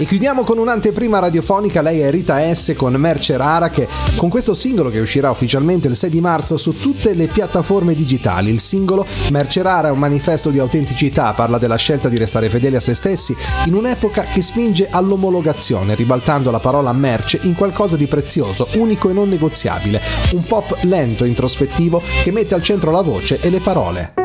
E chiudiamo con un'anteprima radiofonica, lei è Rita S con Merce Rara, che con questo singolo che uscirà ufficialmente il 6 di marzo su tutte le piattaforme digitali. Il singolo Merce Rara è un manifesto di autenticità, parla della scelta di restare fedeli a se stessi in un'epoca che spinge all'omologazione, ribaltando la parola merce in qualcosa di prezioso, unico e non negoziabile. Un pop lento, introspettivo, che mette al centro la voce e le parole.